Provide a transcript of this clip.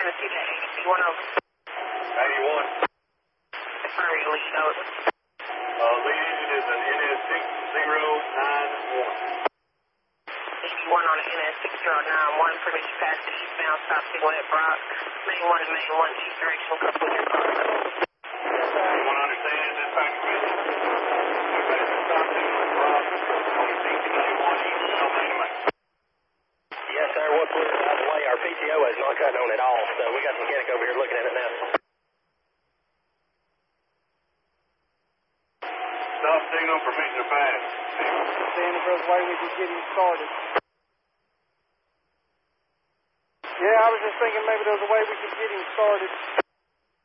Tennessee to 81 over. 81. Sorry, lead over. Lead engine is an NS6091. 81 on the NS6091, permission pass to eastbound, stop signal at Brock. Main 1 and main 1, chief directional, couple with your car. Anyone understand dispatch permission? Stop signal at Brock, on the CT91 east, on main to main. Yes, sir. We're clear out the way. Our PTO is not cutting on at all, so we got the mechanic over here looking at it now. Stop signal, permission to pass. Seeing if there's a way we could get him started. Yeah, I was just thinking maybe there's a way we could get him started.